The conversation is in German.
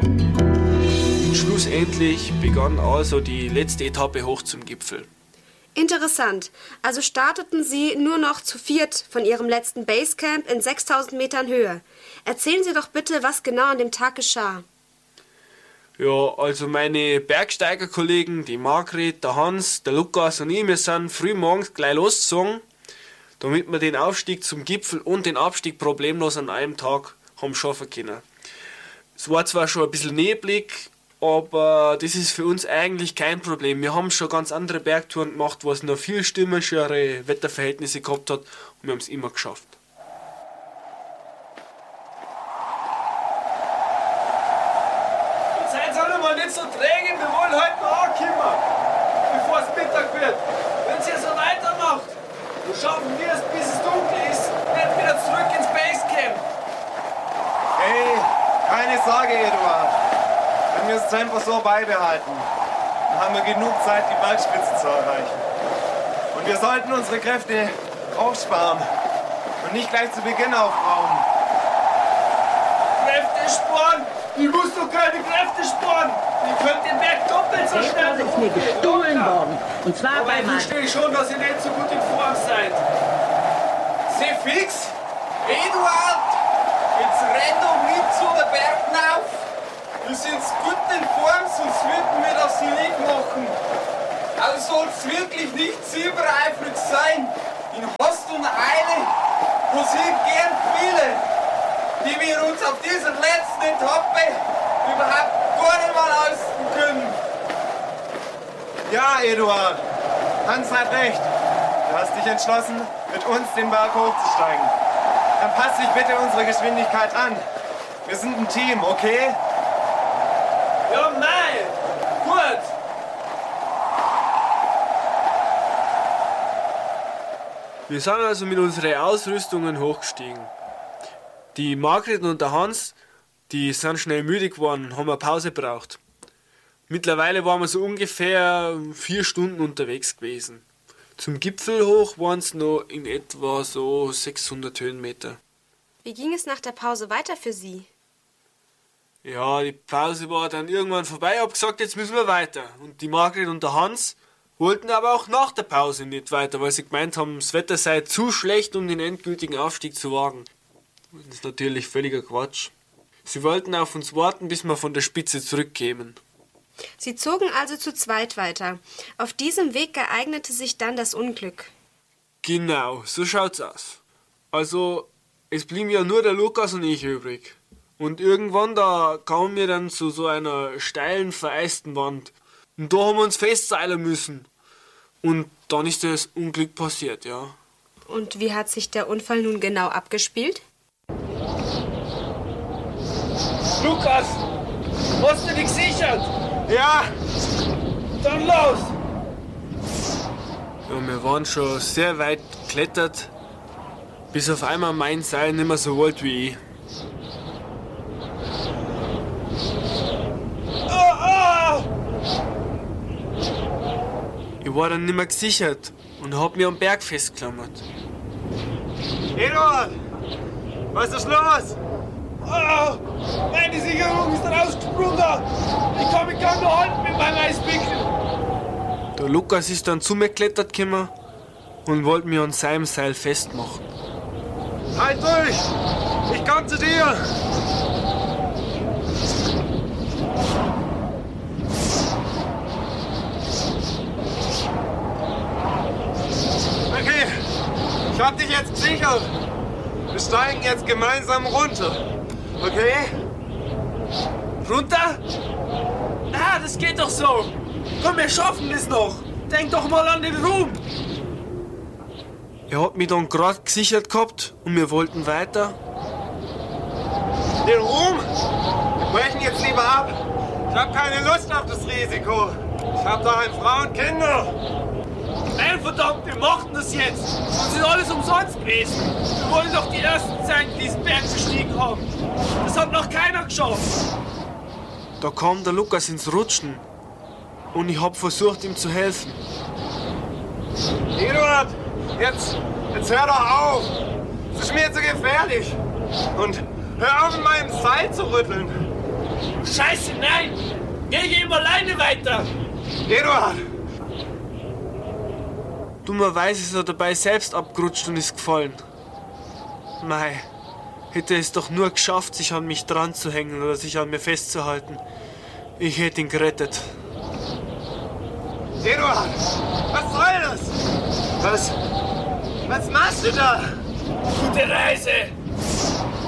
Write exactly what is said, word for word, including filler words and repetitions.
Und schlussendlich begann also die letzte Etappe hoch zum Gipfel. Interessant. Also starteten Sie nur noch zu viert von Ihrem letzten Basecamp in sechstausend Metern Höhe. Erzählen Sie doch bitte, was genau an dem Tag geschah. Ja, also meine Bergsteigerkollegen, die Margret, der Hans, der Lukas und ich, wir sind früh morgens gleich losgezogen, damit wir den Aufstieg zum Gipfel und den Abstieg problemlos an einem Tag haben schaffen können. Es war zwar schon ein bisschen neblig, aber das ist für uns eigentlich kein Problem. Wir haben schon ganz andere Bergtouren gemacht, wo es noch viel stürmischere Wetterverhältnisse gehabt hat, und wir haben es immer geschafft. Nicht so träge, wir wollen heute noch ankommen, bevor es Mittag wird. Wenn ihr so weitermacht, dann schaffen wir es, bis es dunkel ist, nicht wieder zurück ins Basecamp. Hey, keine Sorge, Eduard. Wenn wir das Tempo so beibehalten, dann haben wir genug Zeit, die Bergspitze zu erreichen. Und wir sollten unsere Kräfte aufsparen und nicht gleich zu Beginn aufbrauchen. Kräfte sparen? Ich muss doch keine Kräfte sparen! Ihr könnt den Berg doppelt so schnell ist mir gestohlen worden. Und zwar Aber bei ich verstehe schon, dass ihr nicht so gut in Form seid. Seh fix! Eduard! Jetzt renn doch mit zu der Berg hinauf! Wir sind gut in Form, sonst würden wir das hier nicht machen. Aber soll's wirklich nicht zu übereifrig sein. In Hast und Eile passieren gern viele, die wir uns auf dieser letzten Etappe überhaupt gar nicht mal leisten können. Ja, Eduard, Hans hat recht. Du hast dich entschlossen, mit uns den Berg hochzusteigen. Dann passt dich bitte unsere Geschwindigkeit an. Wir sind ein Team, okay? Ja, nein! Gut! Wir sind also mit unseren Ausrüstungen hochgestiegen. Die Margret und der Hans, die sind schnell müde geworden und haben eine Pause gebraucht. Mittlerweile waren wir so ungefähr vier Stunden unterwegs gewesen. Zum Gipfel hoch waren es noch in etwa so sechshundert Höhenmeter. Wie ging es nach der Pause weiter für Sie? Ja, die Pause war dann irgendwann vorbei. Ich hab gesagt, jetzt müssen wir weiter. Und die Margret und der Hans wollten aber auch nach der Pause nicht weiter, weil sie gemeint haben, das Wetter sei zu schlecht, um den endgültigen Aufstieg zu wagen. Das ist natürlich völliger Quatsch. Sie wollten auf uns warten, bis wir von der Spitze zurückkämen. Sie zogen also zu zweit weiter. Auf diesem Weg ereignete sich dann das Unglück. Genau, so schaut's aus. Also, es blieben ja nur der Lukas und ich übrig. Und irgendwann, da kamen wir dann zu so einer steilen, vereisten Wand. Und da haben wir uns festseilen müssen. Und dann ist das Unglück passiert, ja. Und wie hat sich der Unfall nun genau abgespielt? Lukas! Hast du dich gesichert? Ja! Dann los! Ja, wir waren schon sehr weit geklettert, bis auf einmal mein Seil nicht mehr so wollte wie ich. Oh, oh. Ich war dann nicht mehr gesichert und hab mich am Berg festgeklammert. Eduard! Was ist los? Oh, meine Sicherung ist rausgesprungen! Ich kann mich kaum noch halten mit meinem Eispickel! Der Lukas ist dann zu mir geklettert gekommen und wollte mich an seinem Seil festmachen. Halt durch! Ich komm zu dir! Okay, ich hab dich jetzt gesichert. Wir steigen jetzt gemeinsam runter. Okay? Runter? Ah, das geht doch so! Komm, wir schaffen das noch! Denk doch mal an den Ruhm! Er hat mich dann gerade gesichert gehabt und wir wollten weiter. Den Ruhm? Wir brechen jetzt lieber ab. Ich hab keine Lust auf das Risiko. Ich hab daheim Frau und Kinder. Nein, verdammt, wir machen das jetzt! Das ist alles umsonst gewesen! Wir wollen doch die Ersten sein, die diesen Berg bestiegen haben! Das hat noch keiner geschafft! Da kam der Lukas ins Rutschen und ich hab versucht, ihm zu helfen. Eduard, jetzt, jetzt hör doch auf! Es ist mir zu gefährlich! Und hör auf, in meinem Seil zu rütteln! Scheiße, nein! Geh eben alleine weiter! Eduard! Dummerweise ist er dabei selbst abgerutscht und ist gefallen. Mei, hätte er es doch nur geschafft, sich an mich dran zu hängen oder sich an mir festzuhalten. Ich hätte ihn gerettet. Eduard! Was soll das? Was? Was machst du da? Gute Reise!